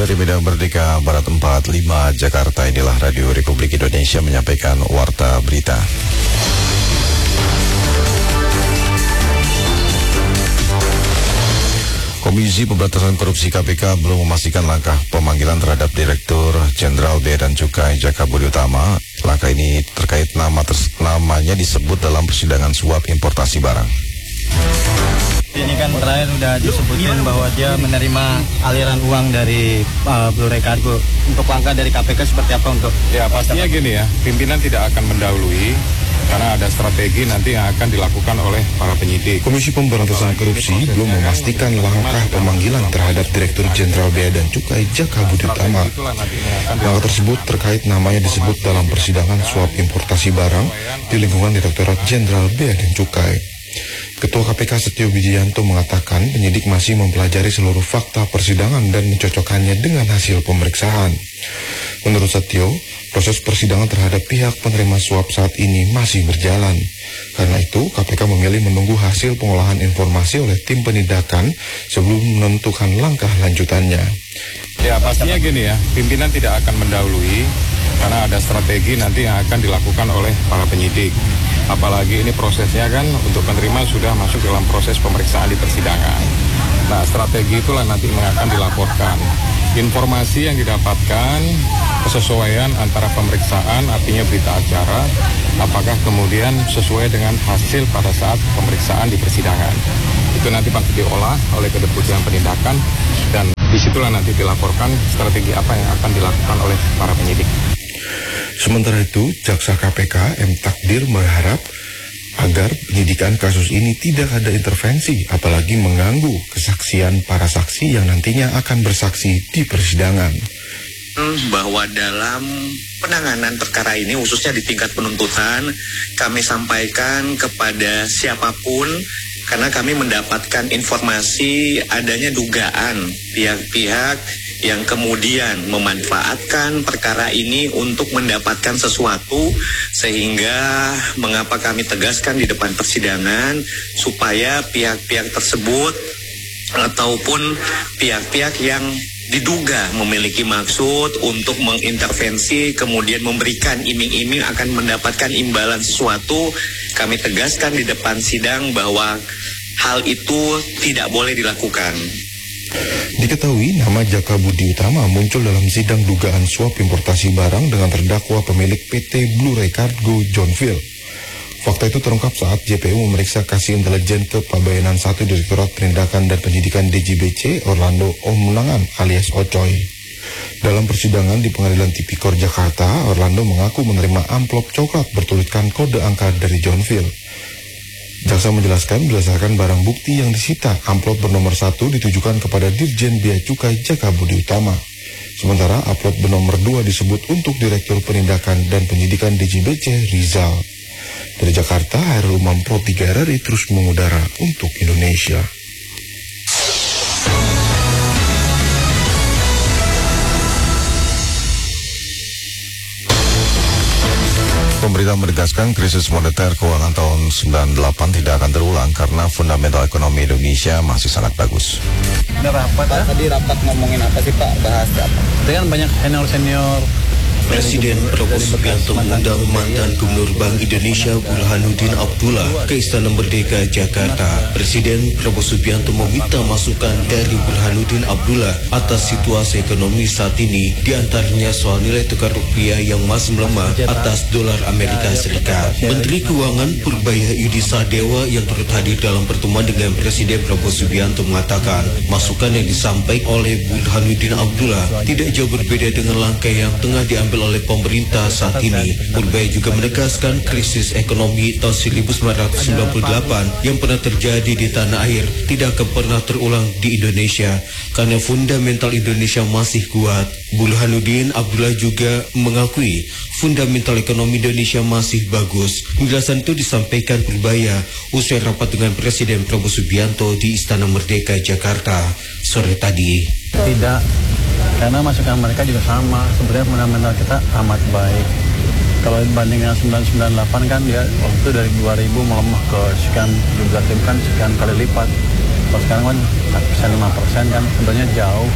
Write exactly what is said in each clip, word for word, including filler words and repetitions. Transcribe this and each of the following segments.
Dari Medan Merdeka Barat empat puluh lima Jakarta, inilah Radio Republik Indonesia menyampaikan Warta Berita. Komisi Pemberantasan Korupsi K P K belum memastikan langkah pemanggilan terhadap Direktur Jenderal Bea dan Cukai Jaka Budi Utama. Langkah ini terkait nama ters- namanya disebut dalam persidangan suap importasi barang. Ini kan terakhir sudah disebutkan bahwa dia menerima aliran uang dari uh, Blue Ray Cargo. Untuk langkah dari K P K seperti apa untuk? Ya pastinya gini ya, pimpinan tidak akan mendahului karena ada strategi nanti yang akan dilakukan oleh para penyidik. Komisi Pemberantasan Korupsi belum memastikan langkah pemanggilan terhadap Direktur Jenderal Bea dan Cukai Jaka Budi Utama. Langkah tersebut terkait namanya disebut dalam persidangan suap importasi barang di lingkungan Direktorat Jenderal Bea dan Cukai. Ketua K P K Setio Wijiyanto mengatakan penyidik masih mempelajari seluruh fakta persidangan dan mencocokkannya dengan hasil pemeriksaan. Menurut Setio, proses persidangan terhadap pihak penerima suap saat ini masih berjalan. Karena itu, K P K memilih menunggu hasil pengolahan informasi oleh tim penindakan sebelum menentukan langkah lanjutannya. Ya pastinya gini ya, pimpinan tidak akan mendahului karena ada strategi nanti yang akan dilakukan oleh para penyidik. Apalagi ini prosesnya kan untuk penerima sudah masuk dalam proses pemeriksaan di persidangan. Nah, strategi itulah nanti yang akan dilaporkan. Informasi yang didapatkan, kesesuaian antara pemeriksaan, artinya berita acara, apakah kemudian sesuai dengan hasil pada saat pemeriksaan di persidangan. Itu nanti pasti diolah oleh Kedeputian Penindakan dan disitulah nanti dilaporkan strategi apa yang akan dilakukan oleh para penyidik. Sementara itu, Jaksa K P K M Takdir berharap agar penyidikan kasus ini tidak ada intervensi, apalagi mengganggu kesaksian para saksi yang nantinya akan bersaksi di persidangan. Bahwa dalam penanganan perkara ini, khususnya di tingkat penuntutan, kami sampaikan kepada siapapun, karena kami mendapatkan informasi adanya dugaan pihak-pihak yang kemudian memanfaatkan perkara ini untuk mendapatkan sesuatu, sehingga mengapa kami tegaskan di depan persidangan supaya pihak-pihak tersebut ataupun pihak-pihak yang diduga memiliki maksud untuk mengintervensi kemudian memberikan iming-iming akan mendapatkan imbalan sesuatu, kami tegaskan di depan sidang bahwa hal itu tidak boleh dilakukan. Diketahui nama Jaka Budi Utama muncul dalam sidang dugaan suap importasi barang dengan terdakwa pemilik P T Blue Ray Cargo John Phil. Fakta itu terungkap saat J P U memeriksa kasih intelijen Kepabeanan satu Direktorat Penindakan dan Penyidikan D J B C Orlando Omunangan alias Ocoy. Dalam persidangan di Pengadilan Tipikor Jakarta, Orlando mengaku menerima amplop coklat bertuliskan kode angka dari John Phil. Jaksa menjelaskan berdasarkan barang bukti yang disita, amplop bernomor satu ditujukan kepada Dirjen Bea Cukai Jaka Budi Utama. Sementara amplop bernomor dua disebut untuk Direktur Penindakan dan Penyidikan D J B C Rizal. Dari Jakarta, Hairul Umam Pro tiga R R I terus mengudara untuk Indonesia. Pemerintah menegaskan krisis moneter keuangan tahun sembilan puluh delapan tidak akan terulang karena fundamental ekonomi Indonesia masih sangat bagus. Ini rapat, Pak, tadi rapat ngomongin apa sih Pak? Bahas apa? Itu kan banyak senior-senior. Presiden Prabowo Subianto mengundang mantan Gubernur Bank Indonesia Burhanuddin Abdullah ke Istana Merdeka Jakarta. Presiden Prabowo Subianto meminta masukan dari Burhanuddin Abdullah atas situasi ekonomi saat ini, diantaranya soal nilai tukar rupiah yang masih melemah atas dolar Amerika Serikat. Menteri Keuangan Purbaya Yudi Sadewa yang turut hadir dalam pertemuan dengan Presiden Prabowo Subianto mengatakan masukan yang disampaikan oleh Burhanuddin Abdullah tidak jauh berbeda dengan langkah yang tengah diambil oleh pemerintah saat ini. Purbaya juga menegaskan krisis ekonomi tahun seribu sembilan ratus sembilan puluh delapan yang pernah terjadi di tanah air tidak akan pernah terulang di Indonesia karena fundamental Indonesia masih kuat. Burhanuddin Abdullah juga mengakui fundamental ekonomi Indonesia masih bagus. Penjelasan itu disampaikan Purbaya usai rapat dengan Presiden Prabowo Subianto di Istana Merdeka Jakarta sore tadi. Tidak, karena masukan mereka juga sama. Sebenarnya fundamental kita amat baik. Kalau dibandingkan sembilan puluh sembilan delapan kan dia waktu itu dari dua ribu melemah ke sekian tujuh belas ribu kan sekian kali lipat. Kalau sekarang kan bisa lima persen kan sebenarnya jauh.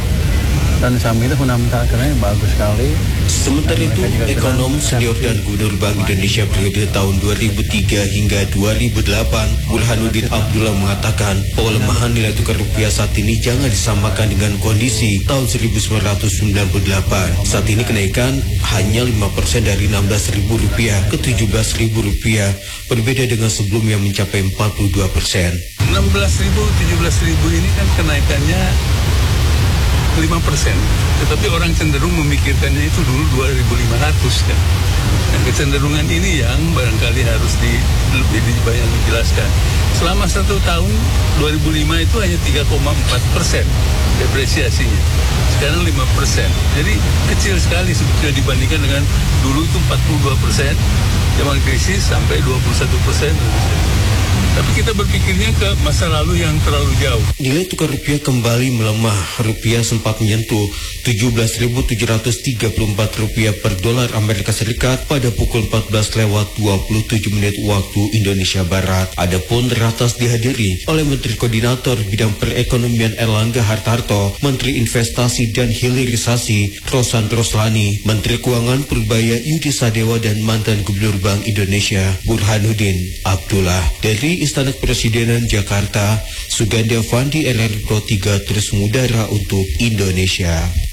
Dan di samping itu fundamental ekonomi bagus sekali. Sementara itu, ekonom senior dan Gubernur Bank Indonesia periode tahun dua ribu tiga hingga dua ribu delapan, Burhanuddin Abdullah mengatakan pelemahan nilai tukar rupiah saat ini jangan disamakan dengan kondisi tahun seribu sembilan ratus sembilan puluh delapan. Saat ini kenaikan hanya lima persen dari enam belas ribu rupiah ke tujuh belas ribu rupiah, berbeda dengan sebelumnya mencapai empat puluh dua persen. enam belas ribu, tujuh belas ribu ini kan kenaikannya lima persen, tetapi orang cenderung memikirkannya itu dulu dua ribu lima ratus kan. Nah, kecenderungan ini yang barangkali harus di, lebih banyak dijelaskan. Selama satu tahun dua ribu lima itu hanya tiga koma empat persen depresiasinya, sekarang lima persen. Jadi kecil sekali sebetulnya dibandingkan dengan dulu itu empat puluh dua persen, zaman krisis sampai dua puluh satu persen. Tapi kita berpikirnya ke masa lalu yang terlalu jauh. Nilai tukar rupiah kembali melemah. Rupiah sempat menyentuh tujuh belas ribu tujuh ratus tiga puluh empat rupiah per dolar Amerika Serikat pada pukul empat belas lewat dua puluh tujuh menit waktu Indonesia Barat. Adapun ratas dihadiri oleh Menteri Koordinator Bidang Perekonomian Erlangga Hartarto, Menteri Investasi dan Hilirisasi Rosan Roslani, Menteri Keuangan Purbaya Yudi Sadewa dan mantan Gubernur Bank Indonesia Burhanuddin Abdullah. Dari Istana Kepresidenan Jakarta, Suganda Fandi R R Pro tiga terus mengudara untuk Indonesia.